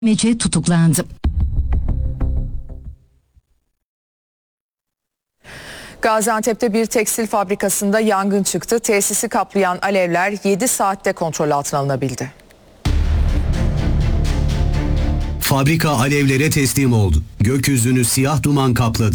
Mece tutuklandı. Gaziantep'te bir tekstil fabrikasında yangın çıktı. Tesisi kaplayan alevler 7 saatte kontrol altına alınabildi. Fabrika alevlere teslim oldu. Gökyüzünü siyah duman kapladı.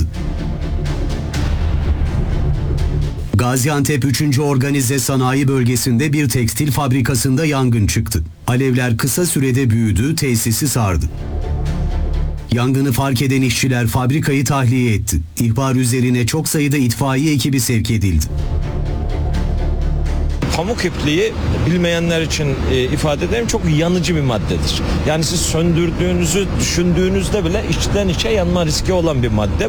Gaziantep 3. Organize Sanayi Bölgesi'nde bir tekstil fabrikasında yangın çıktı. Alevler kısa sürede büyüdü, tesisi sardı. Yangını fark eden işçiler fabrikayı tahliye etti. İhbar üzerine çok sayıda itfaiye ekibi sevk edildi. Pamuk ipliği bilmeyenler için ifade ederim çok yanıcı bir maddedir. Yani siz söndürdüğünüzü düşündüğünüzde bile içten içe yanma riski olan bir madde.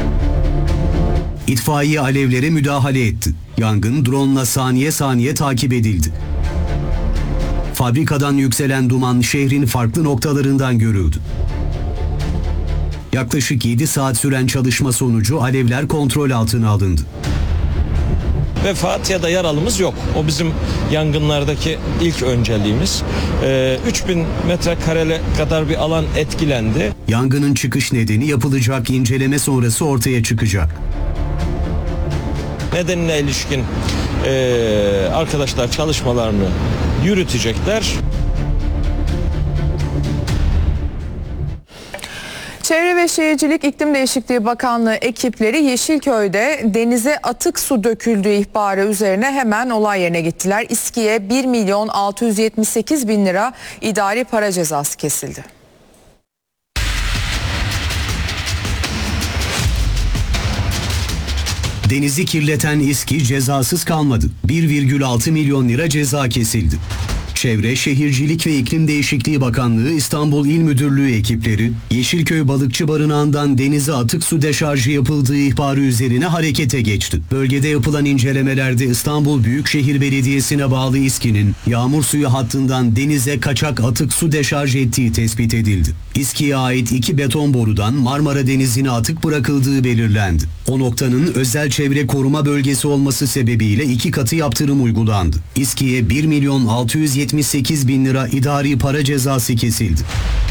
İtfaiye alevlere müdahale etti. Yangın drone'la saniye saniye takip edildi. Fabrikadan yükselen duman şehrin farklı noktalarından görüldü. Yaklaşık 7 saat süren çalışma sonucu alevler kontrol altına alındı. Vefat ya da yaralımız yok. O bizim yangınlardaki ilk önceliğimiz. 3000 metrekare kadar bir alan etkilendi. Yangının çıkış nedeni yapılacak inceleme sonrası ortaya çıkacak. Nedenine ilişkin arkadaşlar çalışmalarını yürütecekler. Çevre ve Şehircilik İklim Değişikliği Bakanlığı ekipleri Yeşilköy'de denize atık su döküldüğü ihbarı üzerine hemen olay yerine gittiler. İSKİ'ye 1.678.000 lira idari para cezası kesildi. Denizi kirleten İSKİ cezasız kalmadı. 1,6 milyon lira ceza kesildi. Çevre, Şehircilik ve İklim Değişikliği Bakanlığı İstanbul İl Müdürlüğü ekipleri Yeşilköy Balıkçı Barınağı'ndan denize atık su deşarjı yapıldığı ihbarı üzerine harekete geçti. Bölgede yapılan incelemelerde İstanbul Büyükşehir Belediyesi'ne bağlı İSKİ'nin yağmur suyu hattından denize kaçak atık su deşarj ettiği tespit edildi. İSKİ'ye ait 2 beton borudan Marmara Denizi'ne atık bırakıldığı belirlendi. O noktanın özel çevre koruma bölgesi olması sebebiyle 2 katı yaptırım uygulandı. İSKİ'ye 1.678.000 lira idari para cezası kesildi.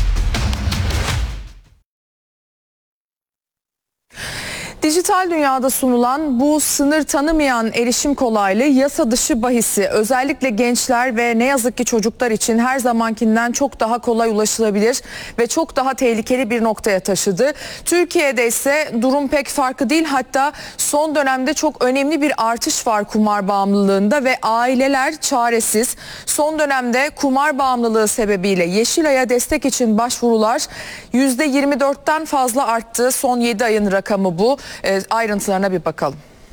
Dijital dünyada sunulan bu sınır tanımayan erişim kolaylığı yasa dışı bahisi özellikle gençler ve ne yazık ki çocuklar için her zamankinden çok daha kolay ulaşılabilir ve çok daha tehlikeli bir noktaya taşıdı. Türkiye'de ise durum pek farklı değil, hatta son dönemde çok önemli bir artış var kumar bağımlılığında ve aileler çaresiz. Son dönemde kumar bağımlılığı sebebiyle Yeşilay'a destek için başvurular %24'ten fazla arttı. Son 7 ayın rakamı bu. Ayrıntılarına bir bakalım.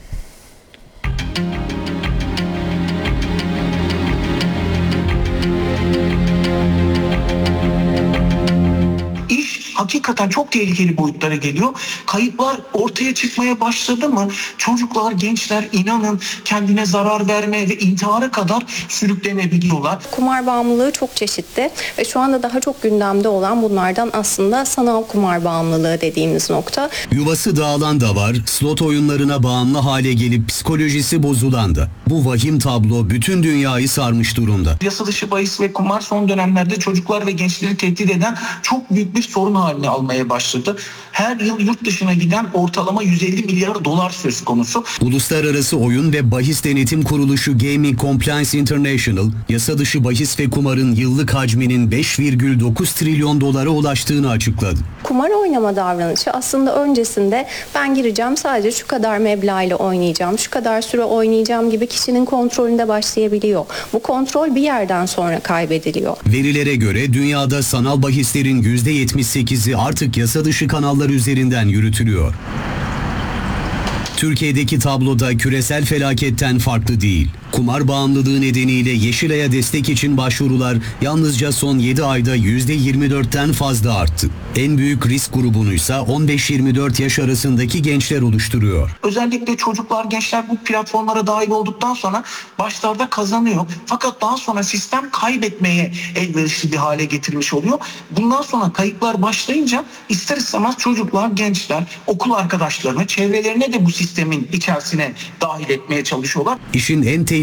İş hakikaten çok tehlikeli boyutlara geliyor. Kayıplar ortaya çıkmaya başladı mı çocuklar, gençler inanın kendine zarar vermeye ve intihara kadar sürüklenebiliyorlar. Kumar bağımlılığı çok çeşitli ve şu anda daha çok gündemde olan bunlardan aslında sanal kumar bağımlılığı dediğimiz nokta. Yuvası dağılan da var, slot oyunlarına bağımlı hale gelip psikolojisi bozulan da. Bu vahim tablo bütün dünyayı sarmış durumda. Yasa dışı bahis ve kumar son dönemlerde çocuklar ve gençleri tehdit eden çok büyük bir sorun haline almaya başladı. Her yıl yurt dışına giden ortalama 150 milyar dolar söz konusu. Uluslararası Oyun ve Bahis Denetim Kuruluşu Gaming Compliance International, yasa dışı bahis ve kumarın yıllık hacminin 5,9 trilyon dolara ulaştığını açıkladı. Kumar oynama davranışı aslında öncesinde ben gireceğim, sadece şu kadar meblağ ile oynayacağım, şu kadar süre oynayacağım gibi kişinin kontrolünde başlayabiliyor. Bu kontrol bir yerden sonra kaybediliyor. Verilere göre dünyada sanal bahislerin %78'i artık yasa dışı kanallar üzerinden yürütülüyor. Türkiye'deki tabloda küresel felaketten farklı değil. Kumar bağımlılığı nedeniyle Yeşilay'a destek için başvurular yalnızca son 7 ayda %24'ten fazla arttı. En büyük risk grubunuysa 15-24 yaş arasındaki gençler oluşturuyor. Özellikle çocuklar, gençler bu platformlara dahil olduktan sonra başlarda kazanıyor. Fakat daha sonra sistem kaybetmeye elverişli bir hale getirmiş oluyor. Bundan sonra kayıplar başlayınca ister istemez çocuklar, gençler, okul arkadaşlarını, çevrelerine de bu sistemin içerisine dahil etmeye çalışıyorlar. İşin en tehlikeli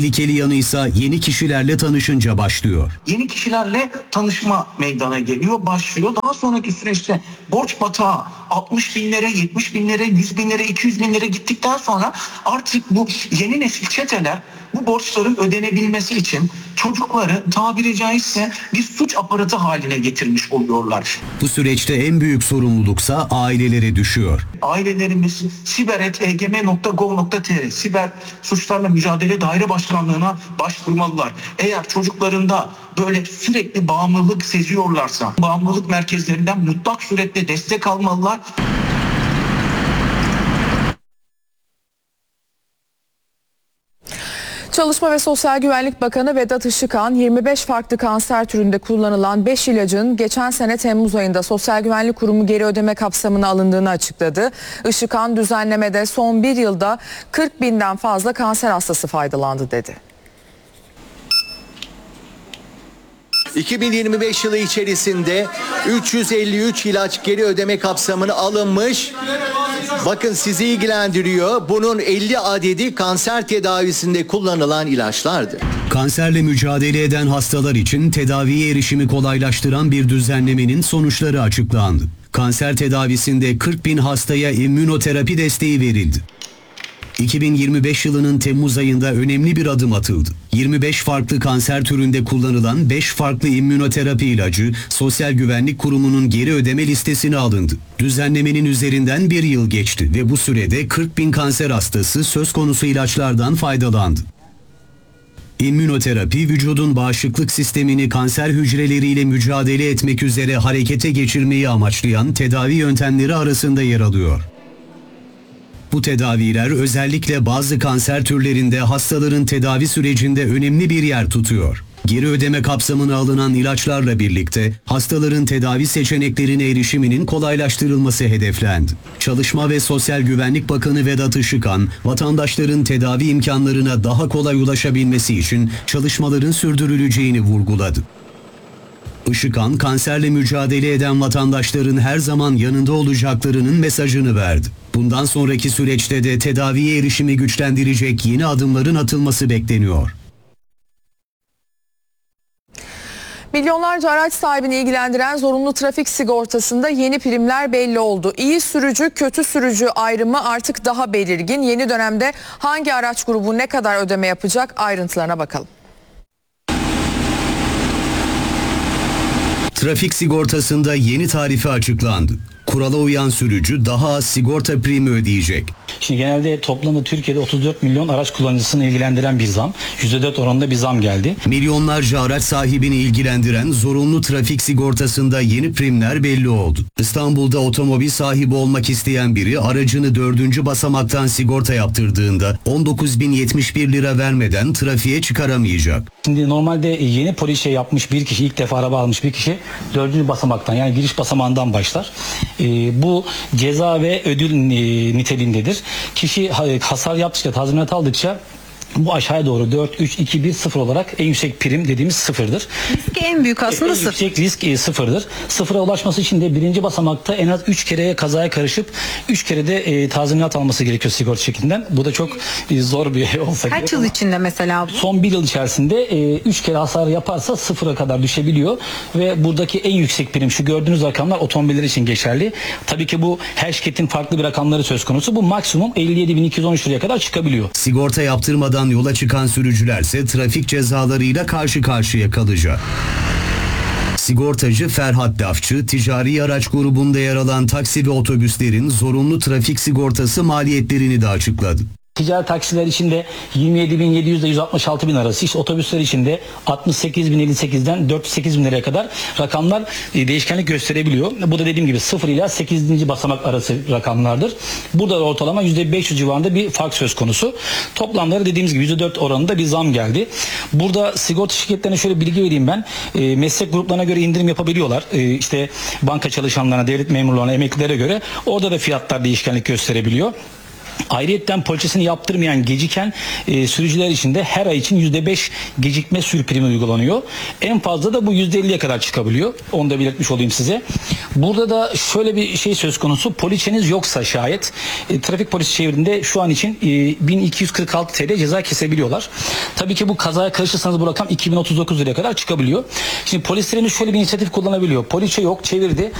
tehlikeli yanıysa yeni kişilerle tanışınca başlıyor. Yeni kişilerle tanışma meydana geliyor, başlıyor. Daha sonraki süreçte borç batağı 60 binlere, 70 binlere, 100 binlere, 200 binlere gittikten sonra artık bu yeni nesil çeteler bu borçların ödenebilmesi için çocukları tabiri caizse bir suç aparatı haline getirmiş oluyorlar. Bu süreçte en büyük sorumluluksa ailelere düşüyor. Ailelerimiz siber@egm.gov.tr Siber Suçlarla Mücadele Daire Başkanlığı'na başvurmalılar. Eğer çocuklarında böyle sürekli bağımlılık seziyorlarsa bağımlılık merkezlerinden mutlak suretle destek almalılar. Çalışma ve Sosyal Güvenlik Bakanı Vedat Işıkhan 25 farklı kanser türünde kullanılan 5 ilacın geçen sene Temmuz ayında Sosyal Güvenlik Kurumu geri ödeme kapsamına alındığını açıkladı. Işıkhan düzenlemede son bir yılda 40 binden fazla kanser hastası faydalandı dedi. 2025 yılı içerisinde 353 ilaç geri ödeme kapsamına alınmış. Bakın sizi ilgilendiriyor. Bunun 50 adedi kanser tedavisinde kullanılan ilaçlardı. Kanserle mücadele eden hastalar için tedaviye erişimi kolaylaştıran bir düzenlemenin sonuçları açıklandı. Kanser tedavisinde 40 bin hastaya immünoterapi desteği verildi. 2025 yılının Temmuz ayında önemli bir adım atıldı. 25 farklı kanser türünde kullanılan 5 farklı immünoterapi ilacı Sosyal Güvenlik Kurumu'nun geri ödeme listesine alındı. Düzenlemenin üzerinden bir yıl geçti ve bu sürede 40 bin kanser hastası söz konusu ilaçlardan faydalandı. İmmünoterapi, vücudun bağışıklık sistemini kanser hücreleriyle mücadele etmek üzere harekete geçirmeyi amaçlayan tedavi yöntemleri arasında yer alıyor. Bu tedaviler özellikle bazı kanser türlerinde hastaların tedavi sürecinde önemli bir yer tutuyor. Geri ödeme kapsamına alınan ilaçlarla birlikte hastaların tedavi seçeneklerine erişiminin kolaylaştırılması hedeflendi. Çalışma ve Sosyal Güvenlik Bakanı Vedat Işıkhan, vatandaşların tedavi imkanlarına daha kolay ulaşabilmesi için çalışmaların sürdürüleceğini vurguladı. Işıkhan, kanserle mücadele eden vatandaşların her zaman yanında olacaklarının mesajını verdi. Bundan sonraki süreçte de tedaviye erişimi güçlendirecek yeni adımların atılması bekleniyor. Milyonlarca araç sahibini ilgilendiren zorunlu trafik sigortasında yeni primler belli oldu. İyi sürücü, kötü sürücü ayrımı artık daha belirgin. Yeni dönemde hangi araç grubu ne kadar ödeme yapacak ayrıntılarına bakalım. Trafik sigortasında yeni tarife açıklandı. Kurala uyan sürücü daha az sigorta primi ödeyecek. Şimdi genelde toplamda Türkiye'de 34 milyon araç kullanıcısını ilgilendiren bir zam. %4 oranında bir zam geldi. Milyonlarca araç sahibini ilgilendiren zorunlu trafik sigortasında yeni primler belli oldu. İstanbul'da otomobil sahibi olmak isteyen biri aracını 4. basamaktan sigorta yaptırdığında 19.071 lira vermeden trafiğe çıkaramayacak. Şimdi normalde yeni polise yapmış bir kişi, ilk defa araba almış bir kişi 4. basamaktan, yani giriş basamağından başlar. Bu ceza ve ödül niteliğindedir. Kişi hasar yaptıkça, tazminat aldıkça bu aşağıya doğru 4, 3, 2, 1, 0 olarak en yüksek prim dediğimiz sıfırdır. Riski en büyük aslında en yüksek risk sıfırdır. Sıfıra ulaşması için de 1. basamakta en az 3 kere kazaya karışıp 3 kere de tazminat alması gerekiyor sigorta şirketinden. Bu da çok zor bir olsa gerek. Kaç yıl içinde mesela bu? Son 1 yıl içerisinde 3 kere hasar yaparsa sıfıra kadar düşebiliyor ve buradaki en yüksek prim, şu gördüğünüz rakamlar otomobiller için geçerli. Tabii ki bu her şirketin farklı bir rakamları söz konusu. Bu maksimum 57.213 liraya kadar çıkabiliyor. Sigorta yaptırmadan yola çıkan sürücülerse trafik cezalarıyla karşı karşıya kalacak. Sigortacı Ferhat Lafçı, ticari araç grubunda yer alan taksi ve otobüslerin zorunlu trafik sigortası maliyetlerini de açıkladı. Ticari taksiler içinde 27.700 ile 166.000 arası, işte otobüsler içinde 68.058'den 408.000 liraya kadar rakamlar değişkenlik gösterebiliyor. Bu da dediğim gibi 0 ile 8. basamak arası rakamlardır. Burada ortalama %500 civarında bir fark söz konusu. Toplamları dediğimiz gibi %4 oranında bir zam geldi. Burada sigorta şirketlerine şöyle bilgi vereyim ben. Meslek gruplarına göre indirim yapabiliyorlar. İşte banka çalışanlarına, devlet memurlarına, emeklilere göre orada da fiyatlar değişkenlik gösterebiliyor. Ayrıyeten poliçesini yaptırmayan geciken sürücüler için de her ay için %5 gecikme sürü primi uygulanıyor. En fazla da bu %50'ye kadar çıkabiliyor. Onu da belirtmiş olayım size. Burada da şöyle bir şey söz konusu. Poliçeniz yoksa şayet trafik polisi çevirdiğinde şu an için 1246 TL ceza kesebiliyorlar. Tabii ki bu kazaya karışırsanız bu rakam 2039 liraya kadar çıkabiliyor. Şimdi polislerimiz şöyle bir inisiyatif kullanabiliyor. Poliçe yok, çevirdi.